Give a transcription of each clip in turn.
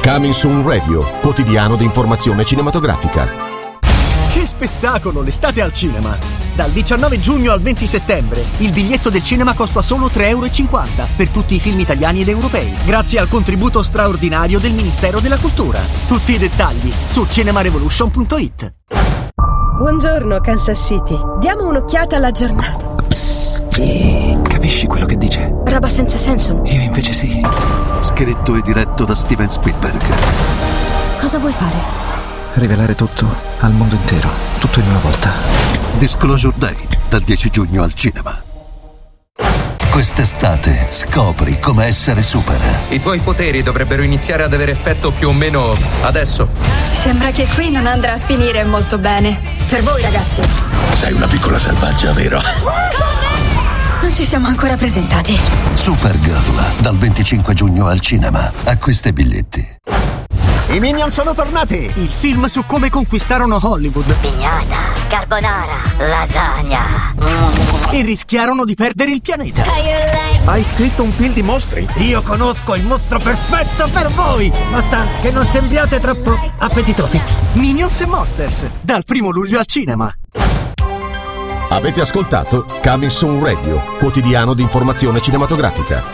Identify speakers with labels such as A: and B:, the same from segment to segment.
A: Coming Soon Radio, quotidiano di informazione cinematografica.
B: Che spettacolo, l'estate al cinema! Dal 19 giugno al 20 settembre il biglietto del cinema costa solo 3,50 € per tutti i film italiani ed europei, grazie al contributo straordinario del Ministero della Cultura. Tutti i dettagli su cinemarevolution.it.
C: Buongiorno Kansas City, diamo un'occhiata alla giornata.
D: Capisci quello che dice?
E: Roba senza senso.
D: Io invece sì.
F: Scritto e diretto da Steven Spielberg.
E: Cosa vuoi fare?
D: Rivelare tutto al mondo intero, tutto in una volta.
F: Disclosure Day, dal 10 giugno al cinema. Quest'estate scopri come essere super.
G: I tuoi poteri dovrebbero iniziare ad avere effetto più o meno adesso.
E: Sembra che qui non andrà a finire molto bene. Per voi ragazzi.
F: Sei una piccola selvaggia, vero?
E: Non ci siamo ancora presentati.
F: Supergirl, dal 25 giugno al cinema. Acquista i biglietti.
B: I Minion sono tornati! Il film su come conquistarono Hollywood.
H: Pignata, carbonara, lasagna.
B: E rischiarono di perdere il pianeta. Hai scritto un film di mostri? Io conosco il mostro perfetto per voi! Basta che non sembriate troppo appetitosi. Minions e Monsters, dal 1 luglio al cinema.
A: Avete ascoltato Coming Soon Radio, quotidiano di informazione cinematografica.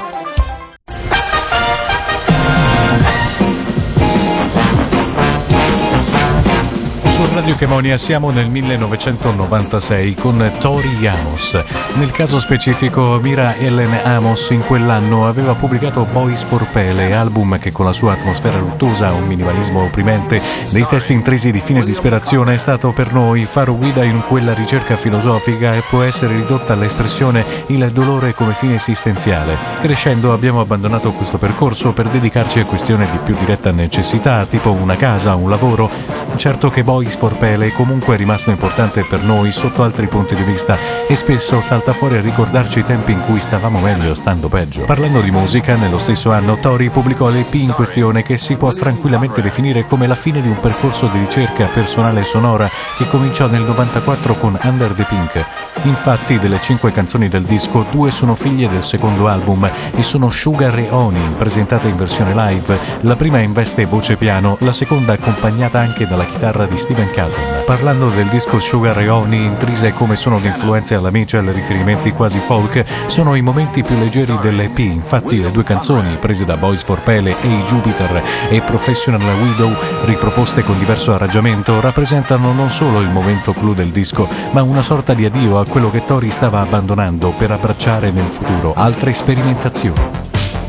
I: Su Radio Chemonia siamo nel 1996 con Tori Amos. Nel caso specifico Mira Ellen Amos in quell'anno aveva pubblicato Boys for Pele, album che con la sua atmosfera luttuosa, un minimalismo opprimente, dei testi intrisi di fine disperazione è stato per noi faro guida in quella ricerca filosofica e può essere ridotta all'espressione il dolore come fine esistenziale. Crescendo abbiamo abbandonato questo percorso per dedicarci a questioni di più diretta necessità, tipo una casa, un lavoro. Certo che Boys for Pele comunque è rimasto importante per noi sotto altri punti di vista e spesso salta fuori a ricordarci i tempi in cui stavamo meglio stando peggio. Parlando di musica, nello stesso anno Tori pubblicò l'EP in questione che si può tranquillamente definire come la fine di un percorso di ricerca personale e sonora che cominciò nel 94 con Under the Pink. Infatti delle 5 canzoni del disco 2 sono figlie del secondo album e sono Sugar e Honey, presentate in versione live, la prima in veste e voce piano, la seconda accompagnata anche dalla chitarra di Steven Caton. Parlando del disco Sugar e Honey, intrise come sono di influenze alla Mitchell, riferimenti quasi folk, sono i momenti più leggeri dell'EP. Infatti le 2 canzoni prese da Boys for Pele, Hey Jupiter e Professional Widow, riproposte con diverso arrangiamento, rappresentano non solo il momento clou del disco, ma una sorta di addio a quello che Tori stava abbandonando per abbracciare nel futuro altre sperimentazioni.